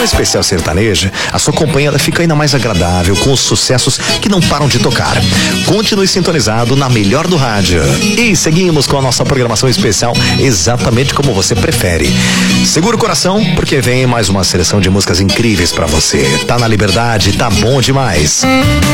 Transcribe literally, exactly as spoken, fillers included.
Com o Especial Sertaneja, a sua companhia ela fica ainda mais agradável com os sucessos que não param de tocar. Continue sintonizado na melhor do rádio. E seguimos com a nossa programação especial exatamente como você prefere. Segura o coração, porque vem mais uma seleção de músicas incríveis pra você. Tá na Liberdade, tá bom demais.